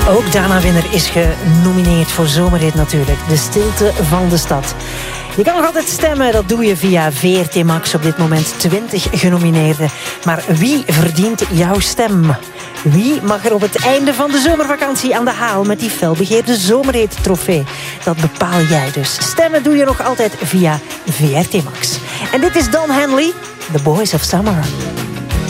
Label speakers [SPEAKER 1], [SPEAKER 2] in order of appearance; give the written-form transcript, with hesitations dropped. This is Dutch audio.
[SPEAKER 1] Ook Dana Winner is genomineerd voor Zomerhit natuurlijk. De stilte van de stad. Je kan nog altijd stemmen, dat doe je via VRT Max. Op dit moment 20 genomineerden. Maar wie verdient jouw stem? Wie mag er op het einde van de zomervakantie aan de haal met die felbegeerde Zomerhit-trofee? Dat bepaal jij dus. Stemmen doe je nog altijd via VRT Max. En dit is Don Henley, The Boys of Summer.